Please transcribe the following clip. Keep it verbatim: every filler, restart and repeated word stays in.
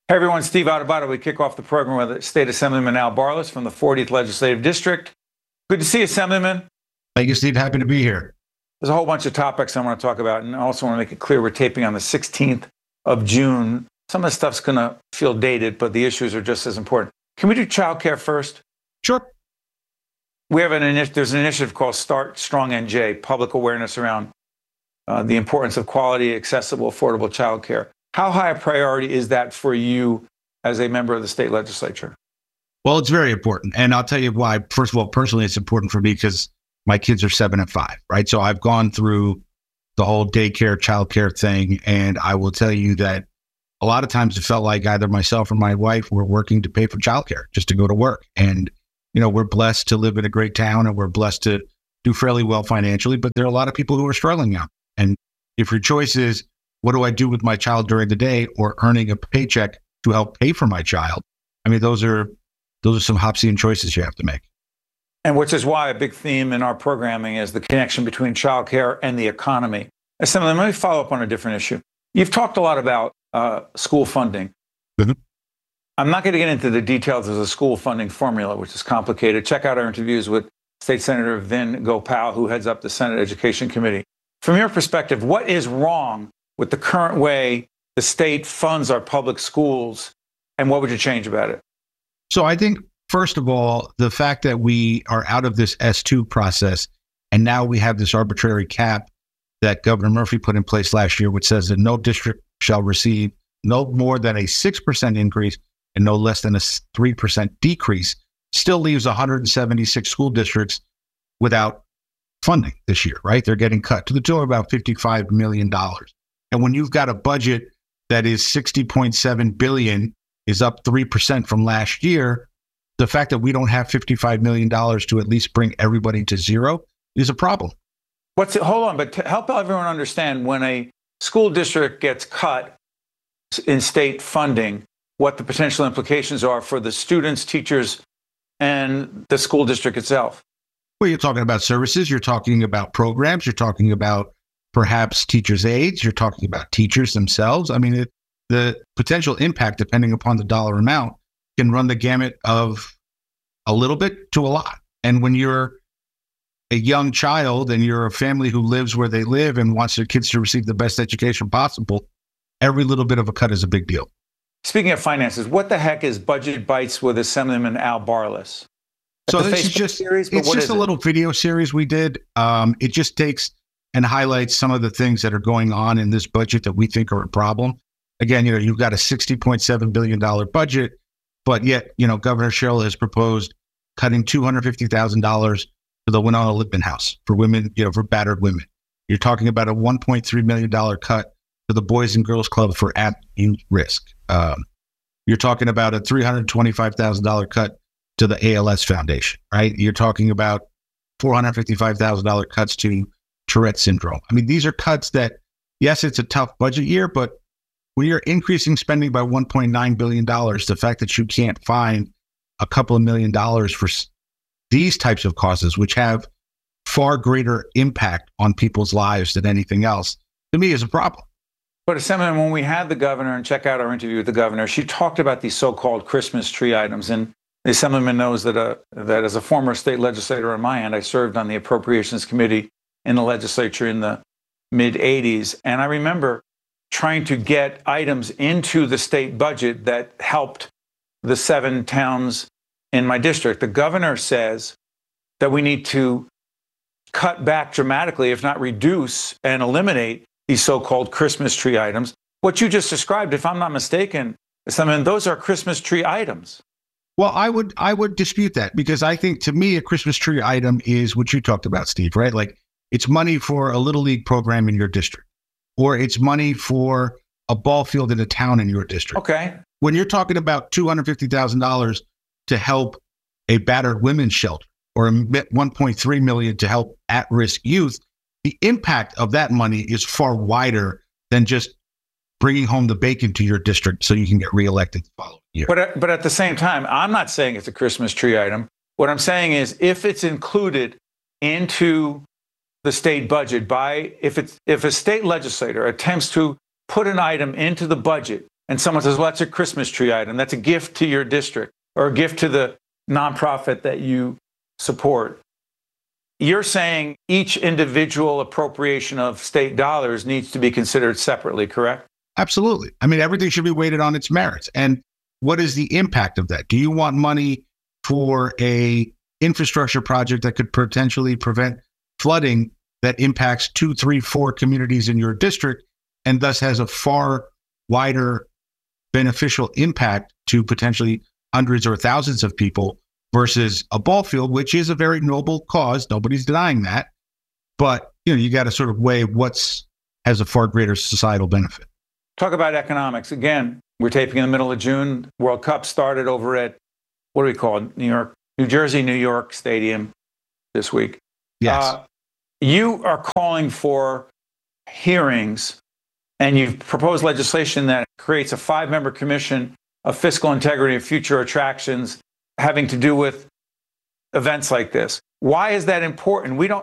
Hey everyone, Steve Adubato. We kick off the program with State Assemblyman Al Barlas from the fortieth Legislative District. Good to see you, Assemblyman. Thank you, Steve. Happy to be here. There's a whole bunch of topics I want to talk about, and I also want to make it clear we're taping on the sixteenth of June. Some of the stuff's going to feel dated, but the issues are just as important. Can we do childcare first? Sure. We have an initiative, there's an initiative called Start Strong N J, public awareness around uh, the importance of quality, accessible, affordable childcare. How high a priority is that for you as a member of the state legislature? Well, it's very important. And I'll tell you why. First of all, personally, it's important for me because my kids are seven and five, right? So I've gone through the whole daycare, childcare thing. And I will tell you that a lot of times it felt like either myself or my wife were working to pay for childcare just to go to work. And, you know, we're blessed to live in a great town and we're blessed to do fairly well financially, but there are a lot of people who are struggling now. And if your choice is, what do I do with my child during the day, or earning a paycheck to help pay for my child? I mean, those are those are some Hobbesian choices you have to make. And which is why a big theme in our programming is the connection between childcare and the economy. Assemblyman, let me follow up on a different issue. You've talked a lot about uh, school funding. Mm-hmm. I'm not going to get into the details of the school funding formula, which is complicated. Check out our interviews with State Senator Vin Gopal, who heads up the Senate Education Committee. From your perspective, what is wrong with the current way the state funds our public schools, and what would you change about it? So I think, first of all, the fact that we are out of this S two process, and now we have this arbitrary cap that Governor Murphy put in place last year, which says that no district shall receive no more than a six percent increase and no less than a three percent decrease, still leaves one hundred seventy-six school districts without funding this year, right? They're getting cut to the tune of about fifty-five million dollars. And when you've got a budget that is sixty point seven billion dollars, is up three percent from last year, the fact that we don't have fifty-five million dollars to at least bring everybody to zero is a problem. What's it, hold on, but to help everyone understand, when a school district gets cut in state funding, what the potential implications are for the students, teachers, and the school district itself. Well, you're talking about services, you're talking about programs, you're talking about perhaps teachers' aides, you're talking about teachers themselves. I mean, it, the potential impact, depending upon the dollar amount, can run the gamut of a little bit to a lot. And when you're a young child and you're a family who lives where they live and wants their kids to receive the best education possible, every little bit of a cut is a big deal. Speaking of finances, what the heck is Budget Bites with Assemblyman Al Barlas? So this is just, series, it's just a it? little video series we did. Um, it just takes and highlights some of the things that are going on in this budget that we think are a problem. Again, you know, you've got a sixty point seven billion dollars budget, but yet, you know, Governor Sherrill has proposed cutting two hundred fifty thousand dollars to the Winona Lippman House for women, you know, for battered women. You're talking about a one point three million dollars cut to the Boys and Girls Club for at-youth risk. Um, you're talking about a three hundred twenty-five thousand dollars cut to the A L S Foundation, right? You're talking about four hundred fifty-five thousand dollars cuts to Tourette syndrome. I mean, these are cuts that, yes, it's a tough budget year, but when you're increasing spending by one point nine billion dollars, the fact that you can't find a couple of million dollars for these types of causes, which have far greater impact on people's lives than anything else, to me is a problem. But Assemblyman, when we had the governor, and check out our interview with the governor, she talked about these so-called Christmas tree items. And the Assemblyman knows that, uh, that as a former state legislator on my end, I served on the Appropriations Committee in the legislature in the mid eighties. And I remember trying to get items into the state budget that helped the seven towns in my district. The governor says that we need to cut back dramatically, if not reduce and eliminate these so-called Christmas tree items. What you just described, if I'm not mistaken, I mean, those are Christmas tree items. Well, I would I would dispute that, because I think, to me, a Christmas tree item is what you talked about, Steve, right? Like, it's money for a little league program in your district, or it's money for a ball field in a town in your district. Okay. When you're talking about two hundred fifty thousand dollars to help a battered women's shelter, or one point three million dollars to help at-risk youth, the impact of that money is far wider than just bringing home the bacon to your district so you can get reelected the following year. But at, but at the same time, I'm not saying it's a Christmas tree item. What I'm saying is, if it's included into the state budget by, if it's if a state legislator attempts to put an item into the budget and someone says, well, that's a Christmas tree item. That's a gift to your district or a gift to the nonprofit that you support. You're saying each individual appropriation of state dollars needs to be considered separately, correct? Absolutely. I mean, everything should be weighted on its merits. And what is the impact of that? Do you want money for a infrastructure project that could potentially prevent flooding that impacts two, three, four communities in your district and thus has a far wider beneficial impact to potentially hundreds or thousands of people versus a ball field, which is a very noble cause. Nobody's denying that. But, you know, you got to sort of weigh what's has a far greater societal benefit. Talk about economics. Again, we're taping in the middle of June. World Cup started over at, what do we call it? New York, New Jersey, New York Stadium this week. Yes. Uh, you are calling for hearings, and you've proposed legislation that creates a five-member commission of fiscal integrity of future attractions having to do with events like this. Why is that important? We don't